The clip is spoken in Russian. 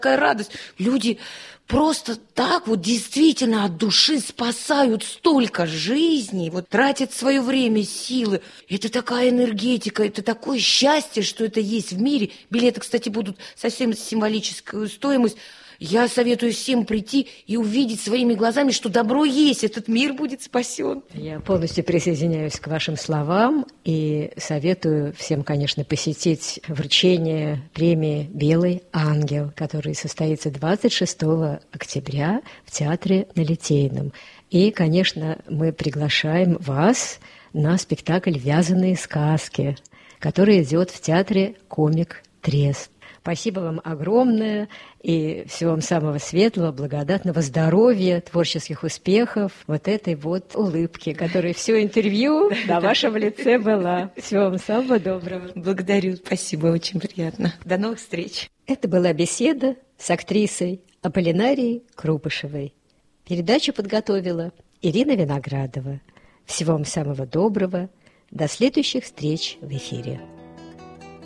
Какая радость. Люди просто так вот действительно от души спасают столько жизней, вот тратят свое время, силы. Это такая энергетика, это такое счастье, что это есть в мире. Билеты, кстати, будут совсем символическую стоимость. Я советую всем прийти и увидеть своими глазами, что добро есть, этот мир будет спасен. Я полностью присоединяюсь к вашим словам и советую всем, конечно, посетить вручение премии «Белый ангел», который состоится 26 октября в Театре на Литейном. И, конечно, мы приглашаем вас на спектакль «Вязаные сказки», который идет в Театре «Комик Трест». Спасибо вам огромное и всего вам самого светлого, благодатного здоровья, творческих успехов, вот этой вот улыбки, которая все интервью на вашем лице была. Всего вам самого доброго. Благодарю, спасибо, очень приятно. До новых встреч. Это была беседа с актрисой Аполлинарией Крупышевой. Передачу подготовила Ирина Виноградова. Всего вам самого доброго. До следующих встреч в эфире.